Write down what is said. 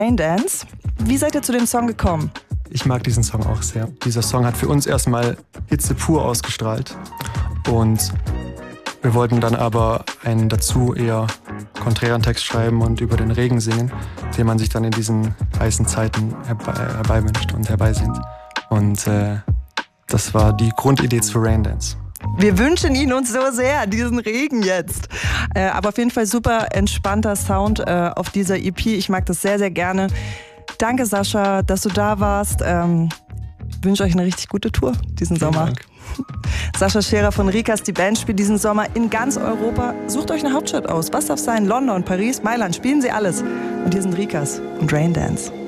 Raindance. Wie seid ihr zu dem Song gekommen? Ich mag diesen Song auch sehr. Dieser Song hat für uns erstmal Hitze pur ausgestrahlt. Und wir wollten dann aber einen dazu eher konträren Text schreiben und über den Regen singen, den man sich dann in diesen heißen Zeiten herbeiwünscht und herbeisehnt. Und das war die Grundidee zu Raindance. Wir wünschen ihn uns so sehr, diesen Regen jetzt. Aber auf jeden Fall super entspannter Sound auf dieser EP. Ich mag das sehr, sehr gerne. Danke, Sascha, dass du da warst. Ich wünsche euch eine richtig gute Tour diesen Sommer. Dank. Sascha Scherer von Rikas, die Band spielt diesen Sommer in ganz Europa. Sucht euch eine Hauptstadt aus. Was darf sein? London, Paris, Mailand, spielen sie alles. Und hier sind Rikas und Raindance.